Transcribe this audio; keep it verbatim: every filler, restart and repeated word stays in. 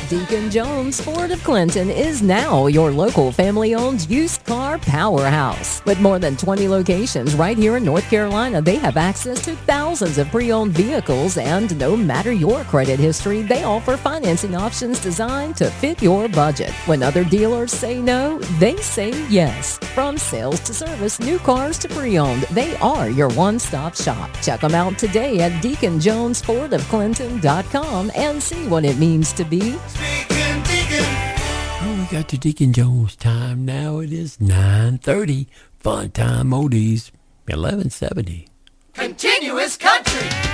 Deacon Jones Ford of Clinton is now your local family-owned used car powerhouse. With more than twenty locations right here in North Carolina, they have access to thousands of pre-owned vehicles, and no matter your credit history, they offer financing options designed to fit your budget. When other dealers say no, they say yes. From sales to service, new cars to pre-owned, they are your one-stop shop. Check them out today at deacon jones ford of clinton dot com and see what it means to be. Deacon, Deacon. Oh, we got to Deacon Jones time now. It is nine thirty. Fun Time Oldies, eleven seventy. Continuous country.